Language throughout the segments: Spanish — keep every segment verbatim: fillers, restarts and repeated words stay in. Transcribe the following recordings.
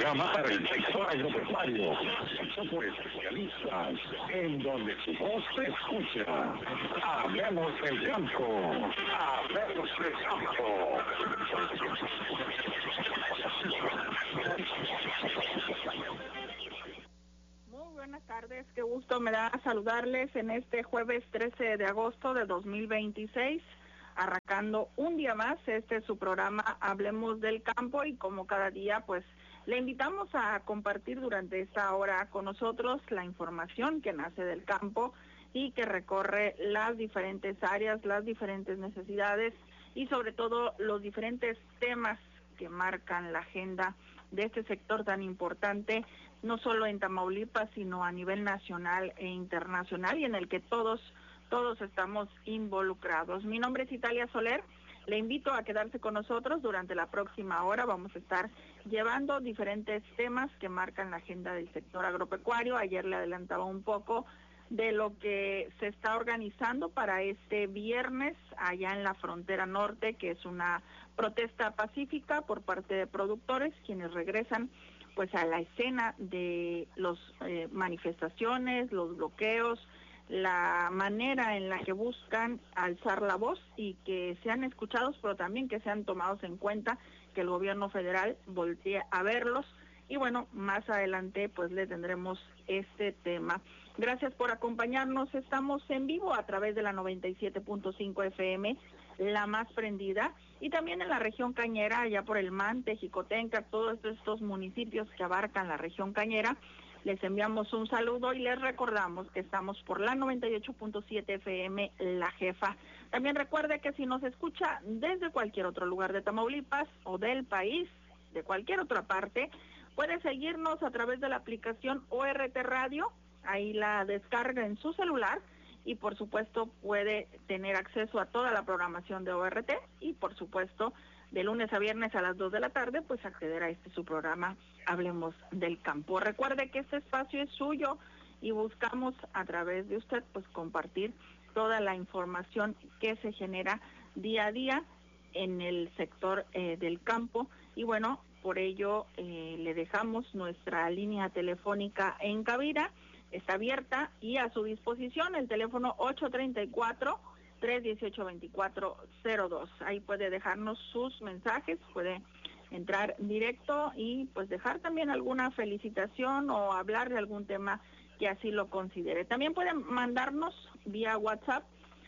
programa para el sector agropecuario, hecho por especialistas, en donde su voz se escucha. Hablemos del campo, hablemos del campo. Muy buenas tardes, qué gusto me da saludarles en este jueves trece de agosto de dos mil veintiséis. Arrancando un día más, este es su programa Hablemos del Campo, y como cada día, pues le invitamos a compartir durante esta hora con nosotros la información que nace del campo y que recorre las diferentes áreas, las diferentes necesidades y sobre todo los diferentes temas que marcan la agenda de este sector tan importante, no solo en Tamaulipas, sino a nivel nacional e internacional, y en el que todos Todos estamos involucrados. Mi nombre es Italia Soler. Le invito a quedarse con nosotros durante la próxima hora. Vamos a estar llevando diferentes temas que marcan la agenda del sector agropecuario. Ayer le adelantaba un poco de lo que se está organizando para este viernes allá en la frontera norte, que es una protesta pacífica por parte de productores, quienes regresan pues a la escena de las eh, manifestaciones, los bloqueos, la manera en la que buscan alzar la voz y que sean escuchados, pero también que sean tomados en cuenta, que el gobierno federal voltee a verlos. Y bueno, más adelante pues le tendremos este tema. Gracias por acompañarnos. Estamos en vivo a través de la noventa y siete punto cinco F M, la más prendida, y también en la región cañera, allá por el Mante, Jicotenca, todos estos municipios que abarcan la región cañera. Les enviamos un saludo y les recordamos que estamos por la noventa y ocho punto siete F M, La Jefa. También recuerde que si nos escucha desde cualquier otro lugar de Tamaulipas o del país, de cualquier otra parte, puede seguirnos a través de la aplicación O R T Radio, ahí la descarga en su celular, y por supuesto puede tener acceso a toda la programación de O R T, y por supuesto de lunes a viernes a las dos de la tarde, pues acceder a este su programa Hablemos del Campo. Recuerde que este espacio es suyo y buscamos a través de usted pues compartir toda la información que se genera día a día en el sector eh, del campo, y bueno, por ello eh, le dejamos nuestra línea telefónica en cabina. Está abierta y a su disposición el teléfono ocho treinta y cuatro, trescientos dieciocho, veinticuatro cero dos. Ahí puede dejarnos sus mensajes, puede entrar directo y pues dejar también alguna felicitación o hablar de algún tema que así lo considere. También pueden mandarnos vía WhatsApp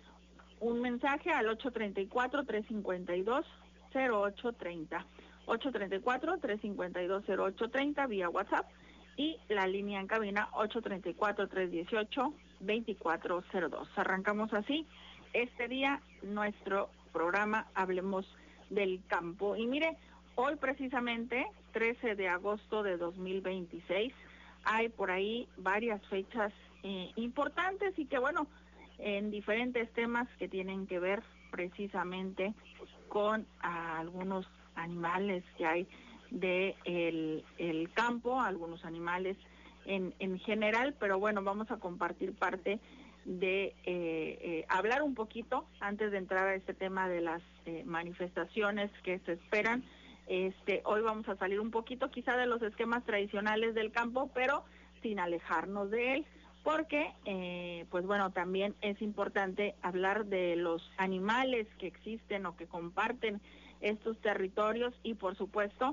un mensaje al ocho treinta y cuatro, trescientos cincuenta y dos, cero ocho treinta. ocho treinta y cuatro, trescientos cincuenta y dos, cero ocho treinta vía WhatsApp, y la línea en cabina ocho treinta y cuatro, trescientos dieciocho, veinticuatro cero dos. Arrancamos así este día nuestro programa Hablemos del Campo. Y mire, hoy precisamente, trece de agosto de dos mil veintiséis, hay por ahí varias fechas eh, importantes y que bueno, en diferentes temas que tienen que ver precisamente con a, algunos animales que hay de el, el campo, algunos animales en, en general, pero bueno, vamos a compartir parte de eh, eh, hablar un poquito antes de entrar a este tema de las eh, manifestaciones que se esperan. Este, hoy vamos a salir un poquito quizá de los esquemas tradicionales del campo, pero sin alejarnos de él, porque eh, pues bueno, también es importante hablar de los animales que existen o que comparten estos territorios, y por supuesto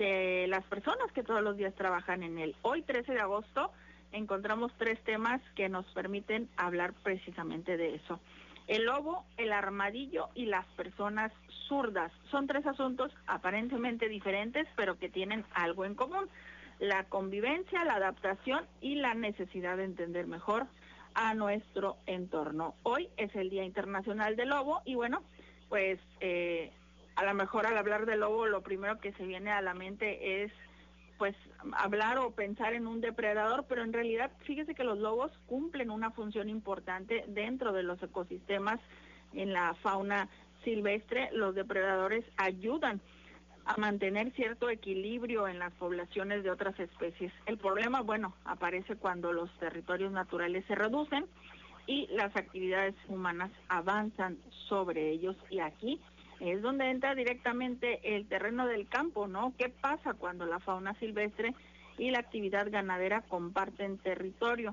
de las personas que todos los días trabajan en él. Hoy trece de agosto encontramos tres temas que nos permiten hablar precisamente de eso: el lobo, el armadillo y las personas zurdas. Son tres asuntos aparentemente diferentes, pero que tienen algo en común: la convivencia, la adaptación y la necesidad de entender mejor a nuestro entorno. Hoy es el Día Internacional del Lobo, y bueno, pues eh, a lo mejor al hablar del lobo lo primero que se viene a la mente es pues hablar o pensar en un depredador, pero en realidad fíjese que los lobos cumplen una función importante dentro de los ecosistemas. En la fauna silvestre, los depredadores ayudan a mantener cierto equilibrio en las poblaciones de otras especies. El problema, bueno, aparece cuando los territorios naturales se reducen y las actividades humanas avanzan sobre ellos, y aquí es donde entra directamente el terreno del campo, ¿no? ¿Qué pasa cuando la fauna silvestre y la actividad ganadera comparten territorio?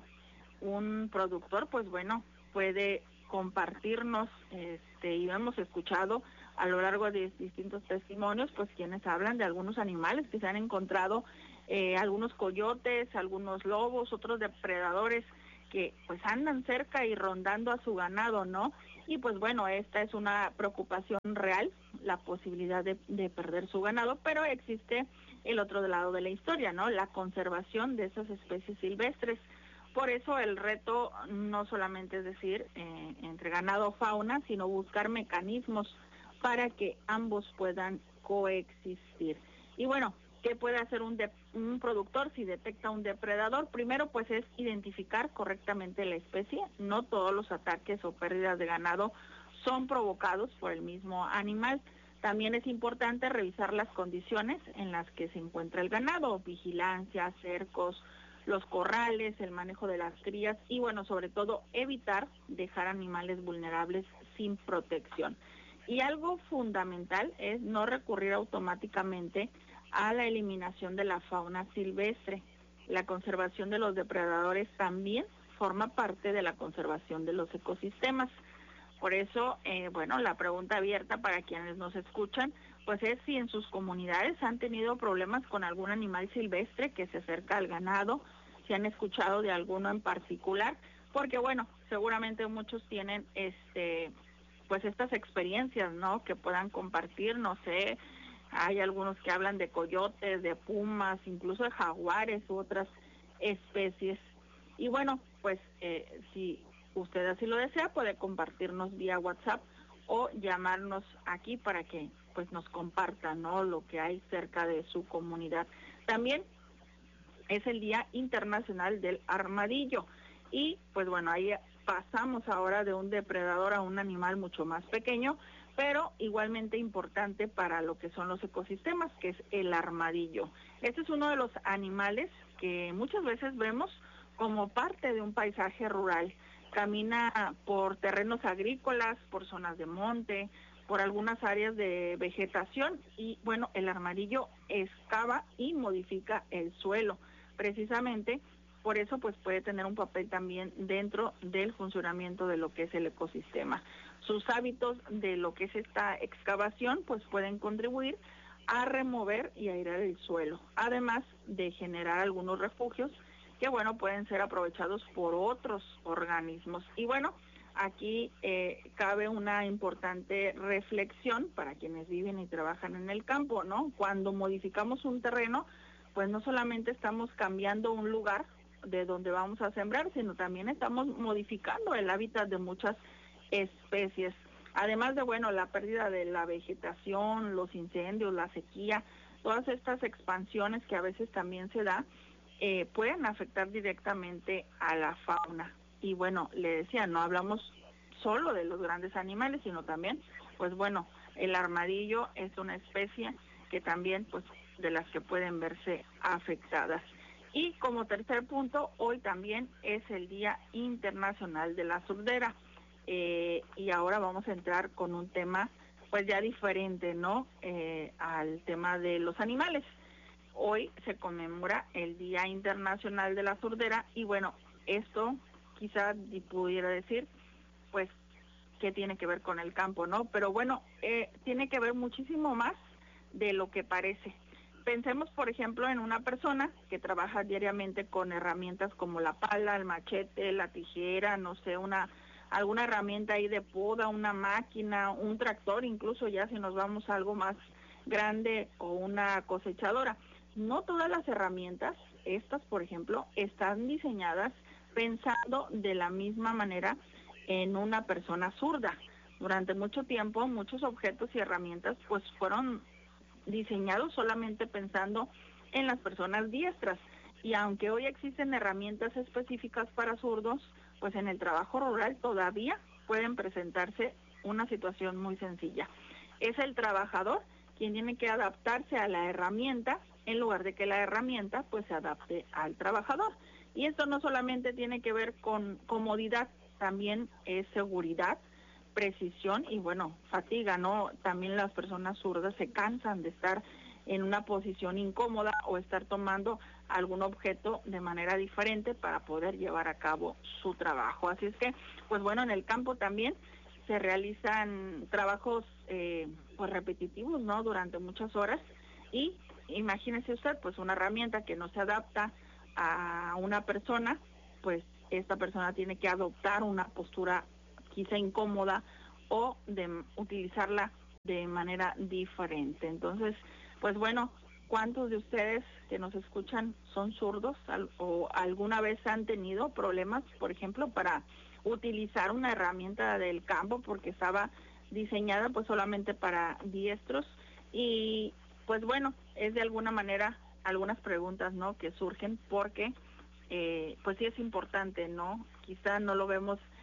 Un productor, pues bueno, puede compartirnos, este, y hemos escuchado a lo largo de distintos testimonios, pues quienes hablan de algunos animales que se han encontrado, eh, algunos coyotes, algunos lobos, otros depredadores que pues andan cerca y rondando a su ganado, ¿no? Y pues bueno, esta es una preocupación real, la posibilidad de, de perder su ganado, pero existe el otro lado de la historia, ¿no? La conservación de esas especies silvestres. Por eso el reto no solamente es decir, eh, entre ganado o fauna, sino buscar mecanismos para que ambos puedan coexistir. Y bueno, ¿qué puede hacer un, de, un productor si detecta un depredador? Primero, pues es identificar correctamente la especie. No todos los ataques o pérdidas de ganado son provocados por el mismo animal. También es importante revisar las condiciones en las que se encuentra el ganado, vigilancia, cercos, los corrales, el manejo de las crías y bueno, sobre todo evitar dejar animales vulnerables sin protección. Y algo fundamental es no recurrir automáticamente a la eliminación de la fauna silvestre. La conservación de los depredadores también forma parte de la conservación de los ecosistemas. Por eso, eh, bueno, la pregunta abierta para quienes nos escuchan, pues es si en sus comunidades han tenido problemas con algún animal silvestre que se acerca al ganado, si han escuchado de alguno en particular, porque bueno, seguramente muchos tienen este pues estas experiencias, ¿no? Que puedan compartir, no sé, hay algunos que hablan de coyotes, de pumas, incluso de jaguares u otras especies. Y bueno, pues eh, si usted así lo desea, puede compartirnos vía WhatsApp o llamarnos aquí para que pues nos compartan, ¿no? Lo que hay cerca de su comunidad. También es el Día Internacional del Armadillo y pues bueno, ahí pasamos ahora de un depredador a un animal mucho más pequeño, pero igualmente importante para lo que son los ecosistemas, que es el armadillo. Este es uno de los animales que muchas veces vemos como parte de un paisaje rural. Camina por terrenos agrícolas, por zonas de monte, por algunas áreas de vegetación y bueno, el armadillo excava y modifica el suelo. Precisamente por eso pues puede tener un papel también dentro del funcionamiento de lo que es el ecosistema. Sus hábitos de lo que es esta excavación pues pueden contribuir a remover y airear el suelo, además de generar algunos refugios que bueno pueden ser aprovechados por otros organismos. Y bueno, aquí eh, cabe una importante reflexión para quienes viven y trabajan en el campo, ¿no? Cuando modificamos un terreno, pues no solamente estamos cambiando un lugar de donde vamos a sembrar, sino también estamos modificando el hábitat de muchas especies. Además de, bueno, la pérdida de la vegetación, los incendios, la sequía, todas estas expansiones que a veces también se da, eh, pueden afectar directamente a la fauna. Y bueno, le decía, no hablamos solo de los grandes animales, sino también, pues bueno, el armadillo es una especie que también, pues, de las que pueden verse afectadas. Y como tercer punto, hoy también es el Día Internacional de la Surdera. Eh, y ahora vamos a entrar con un tema pues ya diferente, ¿no? Eh, al tema de los animales. Hoy se conmemora el Día Internacional de la Surdera y bueno, esto quizá pudiera decir, pues, que tiene que ver con el campo, ¿no? Pero bueno, eh, tiene que ver muchísimo más de lo que parece. Pensemos, por ejemplo, en una persona que trabaja diariamente con herramientas como la pala, el machete, la tijera, no sé, una alguna herramienta ahí de poda, una máquina, un tractor, incluso ya si nos vamos a algo más grande o una cosechadora. No todas las herramientas, estas por ejemplo, están diseñadas pensando de la misma manera en una persona zurda. Durante mucho tiempo, muchos objetos y herramientas pues fueron diseñados solamente pensando en las personas diestras. Y aunque hoy existen herramientas específicas para zurdos, pues en el trabajo rural todavía pueden presentarse una situación muy sencilla. Es el trabajador quien tiene que adaptarse a la herramienta en lugar de que la herramienta pues se adapte al trabajador. Y esto no solamente tiene que ver con comodidad, también es seguridad, precisión y bueno, fatiga, ¿no? También las personas zurdas se cansan de estar en una posición incómoda o estar tomando algún objeto de manera diferente para poder llevar a cabo su trabajo. Así es que, pues bueno, en el campo también se realizan trabajos eh, pues repetitivos, ¿no? Durante muchas horas y imagínese usted, pues una herramienta que no se adapta a una persona, pues esta persona tiene que adoptar una postura quizá incómoda o de utilizarla de manera diferente. Entonces, pues bueno, ¿cuántos de ustedes que nos escuchan son zurdos o alguna vez han tenido problemas, por ejemplo, para utilizar una herramienta del campo porque estaba diseñada pues solamente para diestros? Y pues bueno, es de alguna manera algunas preguntas, ¿no?, que surgen porque eh, pues sí es importante, ¿no? Quizá no lo vemos